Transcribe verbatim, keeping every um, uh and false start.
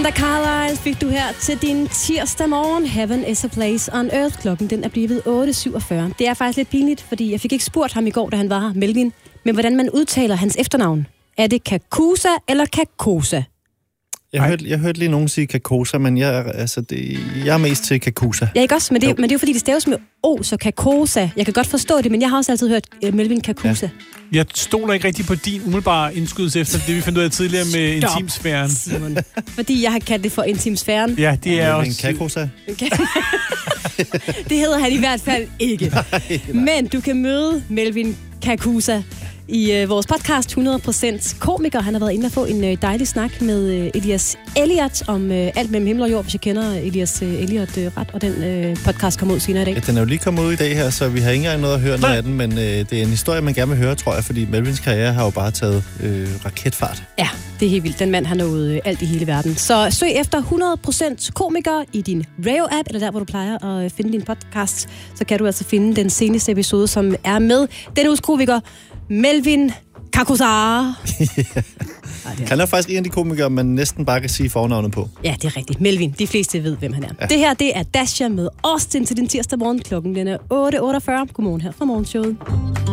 Da Carlisle fik du her til din tirsdag morgen. Heaven is a place on earth. Klokken den er blevet otte syvogfyrre. Det er faktisk lidt pinligt, fordi jeg fik ikke spurgt ham i går, da han var her, Melvin, men hvordan man udtaler hans efternavn. Er det Kakusa eller Kakosa? Jeg hørte, jeg hørte lige nogen sige Kakosa, men jeg, altså det, jeg er mest til Kakusa. Ja, ikke også? Men det, men det er jo fordi, det staves med O, så Kakosa. Jeg kan godt forstå det, men jeg har også altid hørt uh, Melvin Kakusa. Ja. Jeg stoler ikke rigtig på din umiddelbare indskydelse efter det, vi fandt ud af tidligere med Stop, intimsfæren. Simon. Fordi jeg har kaldt det for intimsfæren. Ja, det er Melvin også... Kakosa. Det hedder han i hvert fald ikke. Nej, nej. Men du kan møde Melvin Kakusa i øh, vores podcast hundrede procent komiker. Han har været inde og få en øh, dejlig snak med øh, Elias Elliot om øh, alt mellem himmel og jord, hvis jeg kender Elias øh, Elliot øh, ret, og den øh, podcast kommer ud senere i dag. Ja, den er jo lige kommet ud i dag her, så vi har ikke engang noget at høre noget af den, men øh, det er en historie, man gerne vil høre, tror jeg, fordi Melvins karriere har jo bare taget øh, raketfart. Ja, det er helt vildt. Den mand har nået øh, alt i hele verden. Så søg efter hundrede procent komiker i din Radio-app, eller der, hvor du plejer at øh, finde din podcast, så kan du altså finde den seneste episode, som er med denne uges komiker, Melvin Kakosa. Yeah. Han er faktisk en af de komikere, man næsten bare kan sige fornavnet på. Ja, det er rigtigt. Melvin. De fleste ved, hvem han er. Ja. Det her, det er Dasha med Austin til din tirsdag morgen. Klokken den er otte otteogfyrre. Godmorgen her fra Morgenshowet.